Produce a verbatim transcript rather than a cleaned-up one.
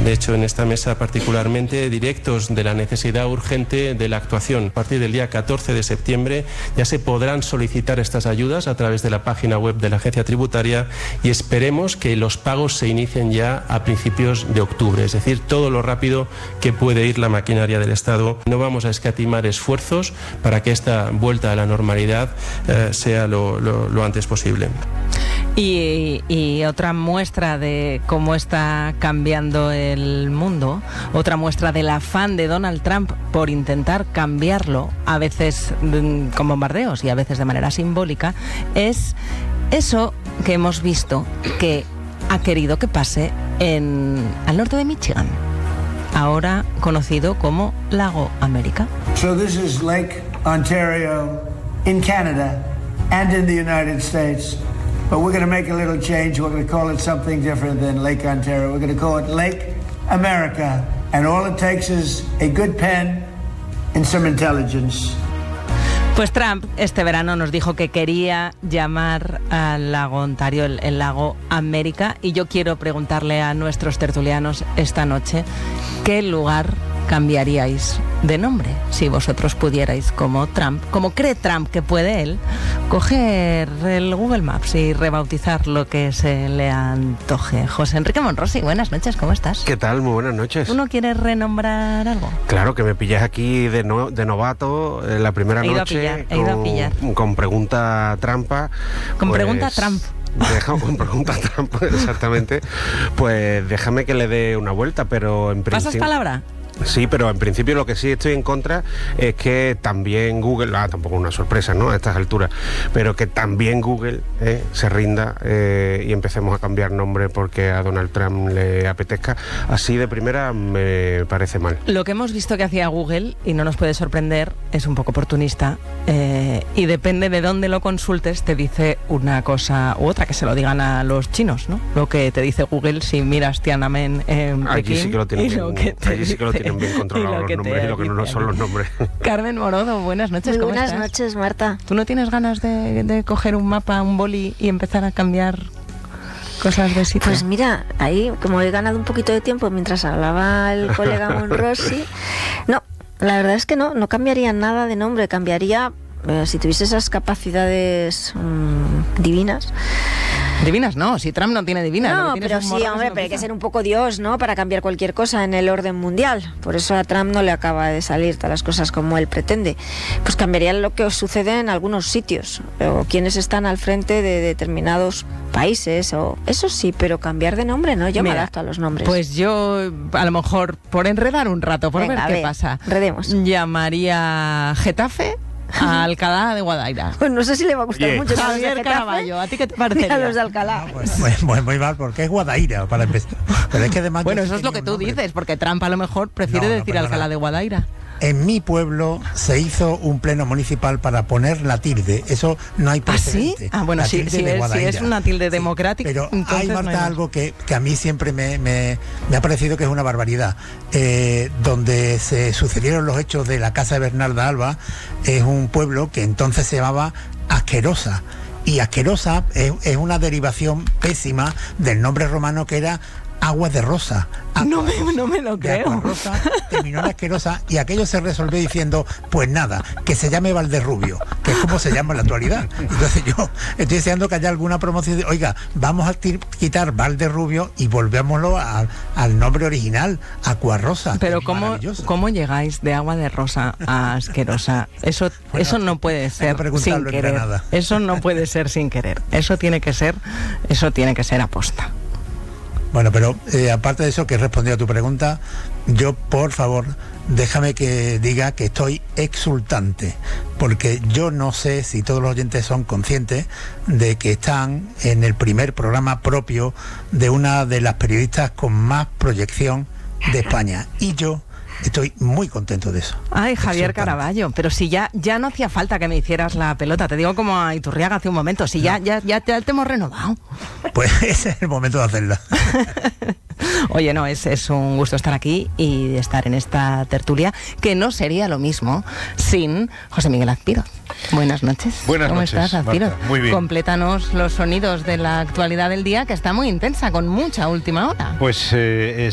de hecho en esta mesa particularmente, directos de la necesidad urgente de la actuación. A partir del día catorce de septiembre ya se podrán solicitar estas ayudas a través de la página web de la Agencia Tributaria y esperemos que los pagos se inicien ya a principios de octubre, es decir, todo lo rápido que puede ir la maquinaria del Estado. No vamos a escatimar esfuerzos para que esta vuelta a la normalidad eh, sea lo, lo, lo antes posible. Y, y otra muestra de cómo está cambiando el mundo, otra muestra del afán de Donald Trump por intentar cambiarlo, a veces con bombardeos y a veces de manera simbólica, es eso que hemos visto que ha querido que pase en al norte de Michigan, ahora conocido como Lago América. So this is Lake Ontario in Canada and in the United States. But we're going to make a little change. We're going to call it something different than Lake Ontario. We're going to call it Lake America. And all it takes is a good pen and some intelligence. Pues Trump este verano nos dijo que quería llamar al lago Ontario el, el lago América, y yo quiero preguntarle a nuestros tertulianos esta noche qué lugar cambiaríais de nombre si vosotros pudierais, como Trump, como cree Trump que puede él, coger el Google Maps y rebautizar lo que se le antoje. José Enrique Monrosi, buenas noches, ¿cómo estás? ¿Qué tal? Muy buenas noches. ¿Tú no quieres renombrar algo? Claro, que me pillas aquí de, no, de novato en la primera he ido noche a pillar, he ido a pillar. Con, con pregunta trampa. Con pues, pregunta Trump. Deja, con pregunta trampa, exactamente. Pues déjame que le dé una vuelta, pero en principio... ¿Pasas palabra? Sí, pero en principio lo que sí estoy en contra es que también Google, ah, tampoco una sorpresa, ¿no?, a estas alturas, pero que también Google eh, se rinda eh, y empecemos a cambiar nombre porque a Donald Trump le apetezca. Así de primera me parece mal. Lo que hemos visto que hacía Google, y no nos puede sorprender, es un poco oportunista, eh, y depende de dónde lo consultes, te dice una cosa u otra, que se lo digan a los chinos, ¿no? Lo que te dice Google si miras Tiananmen en allí Pekín, sí que lo tienen y lo bien, que te allí sí que lo dice, tienen bien controlados los nombres y lo que no son los nombres. Carmen Morodo, buenas noches. Muy ¿cómo buenas estás? noches, Marta. ¿Tú no tienes ganas de, de coger un mapa, un boli y empezar a cambiar cosas de sitio? Pues mira, ahí como he ganado un poquito de tiempo mientras hablaba el colega Monrosi, no, la verdad es que no, no cambiaría nada de nombre, cambiaría, eh, si tuviese esas capacidades mmm, divinas. Divinas no, si Trump no tiene divinas. No, pero sí, hombre, pero hay que ser un poco Dios, ¿no?, para cambiar cualquier cosa en el orden mundial. Por eso a Trump no le acaba de salir todas las cosas como él pretende. Pues cambiaría lo que sucede en algunos sitios, o quienes están al frente de determinados países, o eso sí, pero cambiar de nombre no, yo Mira, me adapto a los nombres. Pues yo, a lo mejor, por enredar un rato, por Venga, ver a qué ver, pasa, enredemos. Llamaría Getafe a Alcalá de Guadaira. Pues no sé si le va a gustar Oye, mucho. Javier Caraballo, ¿a ti qué te parecería? A los de Alcalá. No, pues, pues, pues muy mal, porque es Guadaira, para empezar. Pero es que además bueno, yo eso sí es lo tenía que un tú nombre. dices, porque Trump a lo mejor prefiere No, no, decir perdona. Alcalá de Guadaira. En mi pueblo se hizo un pleno municipal para poner la tilde. Eso no hay ¿Ah, sí? precedente. Ah, bueno, La sí, tilde sí de es, si Guadaira. es una tilde Sí, democrática, pero entonces hay, no Marta, hay más. algo que, que a mí siempre me, me, me ha parecido que es una barbaridad. Eh, donde se sucedieron los hechos de la casa de Bernarda Alba, es un pueblo que entonces se llamaba Asquerosa. Y Asquerosa es, es una derivación pésima del nombre romano que era Agua de Rosa. Agua No me, Rosa. no me lo De creo. Agua Rosa terminó en Asquerosa, y aquello se resolvió diciendo, pues nada, que se llame Valderrubio, que es como se llama en la actualidad. Entonces yo estoy deseando que haya alguna promoción de, oiga, vamos a tir- quitar Valderrubio y volvémoslo a- al nombre original, Agua Rosa. Pero que es ¿cómo, maravilloso. ¿cómo llegáis de Agua de Rosa a Asquerosa? Eso, Bueno, eso no puede hay que ser sin preguntarlo en querer. Granada. Eso no puede ser sin querer. Eso tiene que ser, eso tiene que ser aposta. Bueno, pero eh, aparte de eso, que he respondido a tu pregunta, yo, por favor, déjame que diga que estoy exultante, porque yo no sé si todos los oyentes son conscientes de que están en el primer programa propio de una de las periodistas con más proyección de España, y yo estoy muy contento de eso. Ay, Javier Exultante. Caraballo, pero si ya, ya no hacía falta que me hicieras la pelota, te digo como a Iturriaga hace un momento, si ya, ya, ya, ya te hemos renovado. Pues ese es el momento de hacerla. Oye, no, es, es un gusto estar aquí y de estar en esta tertulia, que no sería lo mismo sin José Miguel Azpiroz. Buenas noches. Buenas ¿Cómo noches, estás, Azpiroz? Marta? Muy bien. Complétanos los sonidos de la actualidad del día, que está muy intensa, con mucha última hora. Pues eh,